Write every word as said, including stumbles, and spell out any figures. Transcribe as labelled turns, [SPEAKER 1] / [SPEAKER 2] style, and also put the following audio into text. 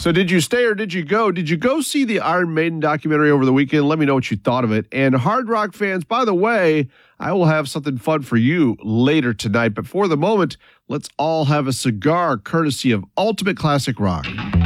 [SPEAKER 1] So did you stay or did you go? Did you go see the Iron Maiden documentary over the weekend? Let me know what you thought of it. And Hard Rock fans, by the way, I will have something fun for you later tonight. But for the moment, let's all have a cigar courtesy of Ultimate Classic Rock.